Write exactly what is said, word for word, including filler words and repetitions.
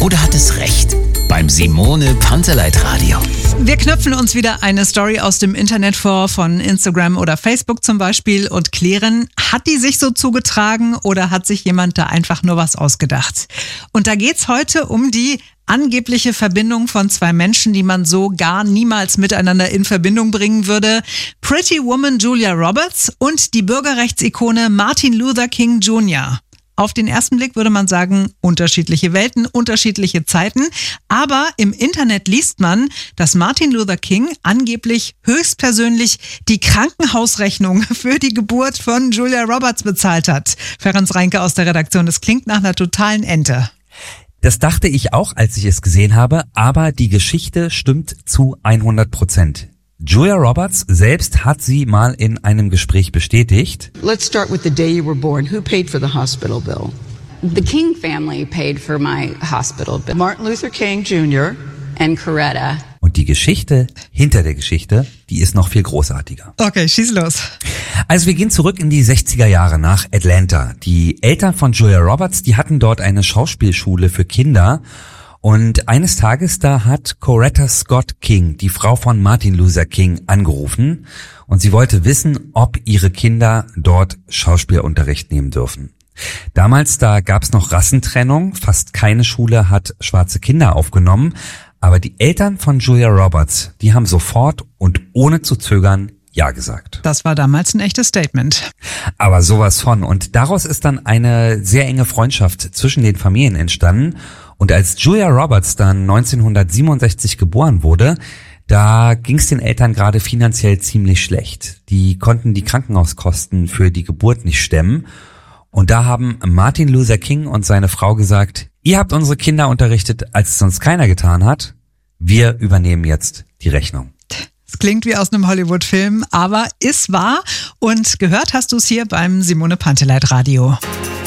oder hat es recht? Beim Simone Panteleit Radio. Wir knöpfen uns wieder eine Story aus dem Internet vor, von Instagram oder Facebook zum Beispiel, und klären, hat die sich so zugetragen oder hat sich jemand da einfach nur was ausgedacht? Und da geht's heute um die angebliche Verbindung von zwei Menschen, die man so gar niemals miteinander in Verbindung bringen würde. Pretty Woman Julia Roberts und die Bürgerrechtsikone Martin Luther King Junior Auf den ersten Blick würde man sagen, unterschiedliche Welten, unterschiedliche Zeiten. Aber im Internet liest man, dass Martin Luther King angeblich höchstpersönlich die Krankenhausrechnung für die Geburt von Julia Roberts bezahlt hat. Ferenc Reinke aus der Redaktion, das klingt nach einer totalen Ente. Das dachte ich auch, als ich es gesehen habe, aber die Geschichte stimmt zu hundert Prozent. Julia Roberts selbst hat sie mal in einem Gespräch bestätigt. Let's start with the day you were born. Who paid for the hospital bill? The King family paid for my hospital bill. Martin Luther King Junior And Coretta. Und die Geschichte hinter der Geschichte, die ist noch viel großartiger. Okay, schieß los. Also wir gehen zurück in die sechziger Jahre nach Atlanta. Die Eltern von Julia Roberts, die hatten dort eine Schauspielschule für Kinder. Und eines Tages, da hat Coretta Scott King, die Frau von Martin Luther King, angerufen. Und sie wollte wissen, ob ihre Kinder dort Schauspielunterricht nehmen dürfen. Damals, da gab's noch Rassentrennung. Fast keine Schule hat schwarze Kinder aufgenommen. Aber die Eltern von Julia Roberts, die haben sofort und ohne zu zögern Ja gesagt. Das war damals ein echtes Statement. Aber sowas von. Und daraus ist dann eine sehr enge Freundschaft zwischen den Familien entstanden. Und als Julia Roberts dann neunzehnhundertsiebenundsechzig geboren wurde, da ging es den Eltern gerade finanziell ziemlich schlecht. Die konnten die Krankenhauskosten für die Geburt nicht stemmen. Und da haben Martin Luther King und seine Frau gesagt, ihr habt unsere Kinder unterrichtet, als es sonst keiner getan hat. Wir übernehmen jetzt die Rechnung. Es klingt wie aus einem Hollywood-Film, aber ist wahr. Und gehört hast du es hier beim Simone Panteleit Radio.